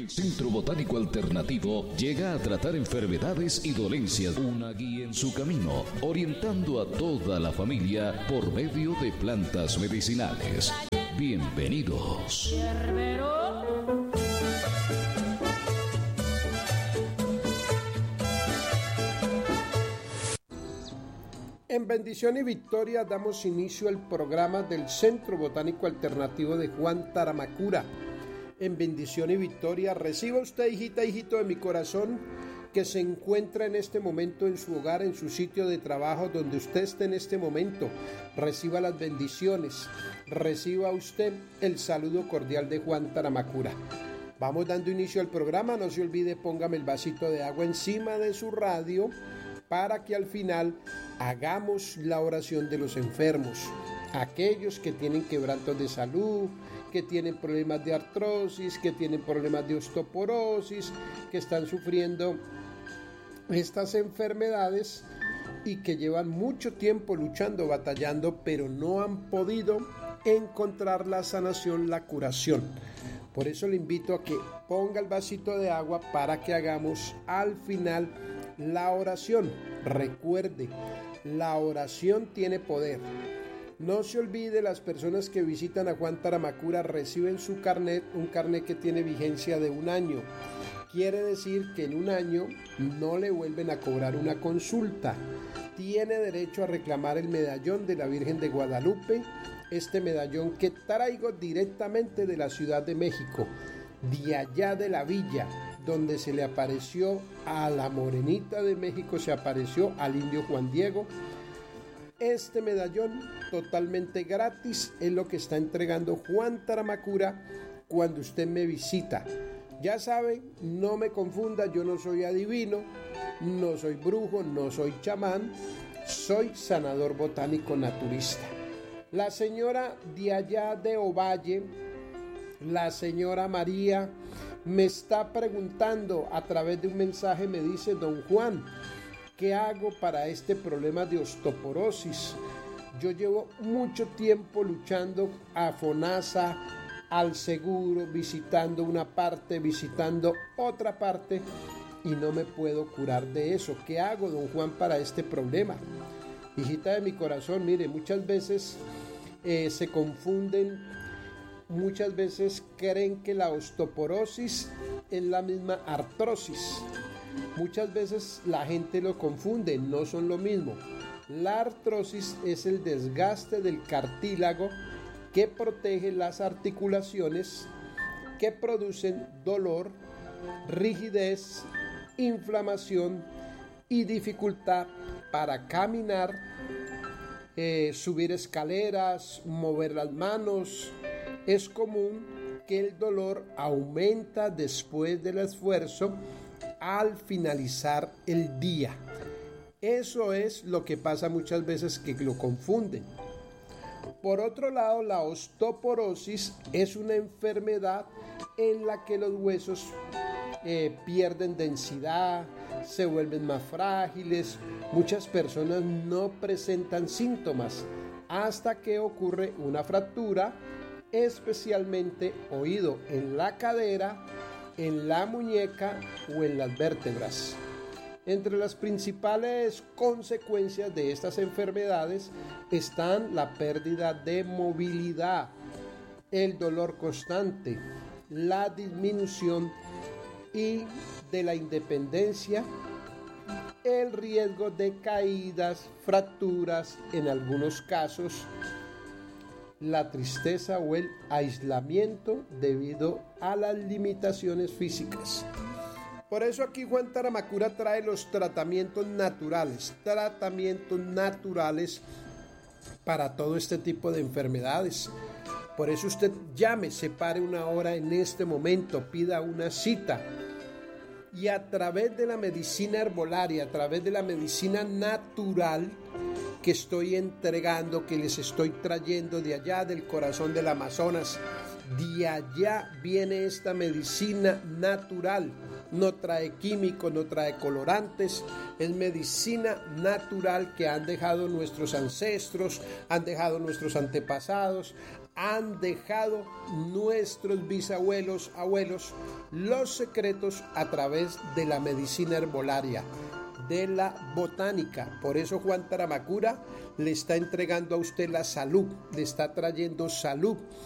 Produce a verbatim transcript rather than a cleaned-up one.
El Centro Botánico Alternativo llega a tratar enfermedades y dolencias, una guía en su camino, orientando a toda la familia por medio de plantas medicinales. Bienvenidos. En bendición y victoria damos inicio al programa del Centro Botánico Alternativo de Juan Taramacura. En bendición y victoria reciba usted, hijita, hijito de mi corazón, que se encuentra en este momento en su hogar, en su sitio de trabajo, donde usted esté en este momento. Reciba las bendiciones, reciba usted el saludo cordial de Juan Taramacura. Vamos dando inicio al programa, no se olvide, póngame el vasito de agua encima de su radio para que al final hagamos la oración de los enfermos, aquellos que tienen quebrantos de salud, que tienen problemas de artrosis, que tienen problemas de osteoporosis, que están sufriendo estas enfermedades y que llevan mucho tiempo luchando, batallando, pero no han podido encontrar la sanación, la curación. Por eso le invito a que ponga el vasito de agua para que hagamos al final la oración. Recuerde, la oración tiene poder. No se olvide, las personas que visitan a Juan Taramacura reciben su carnet, un carnet que tiene vigencia de un año. Quiere decir que en un año no le vuelven a cobrar una consulta. Tiene derecho a reclamar el medallón de la Virgen de Guadalupe, este medallón que traigo directamente de la Ciudad de México, de allá de la villa, donde se le apareció a la Morenita de México, se apareció al Indio Juan Diego. Este medallón totalmente gratis es lo que está entregando Juan Taramacura cuando usted me visita. Ya sabe, no me confunda, yo no soy adivino, no soy brujo, no soy chamán, soy sanador botánico naturista. La señora de allá de Ovalle, la señora María, me está preguntando a través de un mensaje, me dice: don Juan, ¿qué hago para este problema de osteoporosis? Yo llevo mucho tiempo luchando a FONASA, al seguro, visitando una parte, visitando otra parte y no me puedo curar de eso. ¿Qué hago, don Juan, para este problema? Hijita de mi corazón, mire, muchas veces eh, se confunden, muchas veces creen que la osteoporosis es la misma artrosis. Muchas veces la gente lo confunde, no son lo mismo. La artrosis es el desgaste del cartílago que protege las articulaciones, que producen dolor, rigidez, inflamación y dificultad para caminar, eh, subir escaleras, mover las manos. Es común que el dolor aumenta después del esfuerzo al finalizar el día. Eso es lo que pasa muchas veces, que lo confunden. Por otro lado, la osteoporosis es una enfermedad en la que los huesos eh, pierden densidad, se vuelven más frágiles. Muchas personas no presentan síntomas hasta que ocurre una fractura, especialmente oído en la cadera, en la muñeca o en las vértebras. Entre las principales consecuencias de estas enfermedades están la pérdida de movilidad, el dolor constante, la disminución y de la independencia, el riesgo de caídas, fracturas, en algunos casos la tristeza o el aislamiento debido a las limitaciones físicas. Por eso aquí Juan Taramacura trae los tratamientos naturales, tratamientos naturales para todo este tipo de enfermedades. Por eso usted llame, separe una hora en este momento, pida una cita. Y a través de la medicina herbolaria, a través de la medicina natural que estoy entregando, que les estoy trayendo de allá del corazón del Amazonas, de allá viene esta medicina natural. No trae químicos, no trae colorantes, es medicina natural que han dejado nuestros ancestros, han dejado nuestros antepasados, han dejado nuestros bisabuelos, abuelos, los secretos a través de la medicina herbolaria, de la botánica. Por eso Juan Taramacura le está entregando a usted la salud, le está trayendo salud